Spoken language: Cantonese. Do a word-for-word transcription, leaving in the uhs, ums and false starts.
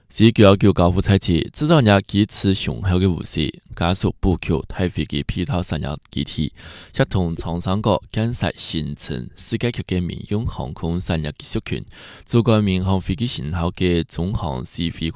是九幺九高富彩旗，制造业支持雄厚嘅護士，加速補強大飛機配套產業基地，協同廠商國建設形成世界級嘅民用航空產業技術群，做個民航飛機型號嘅中航試飛。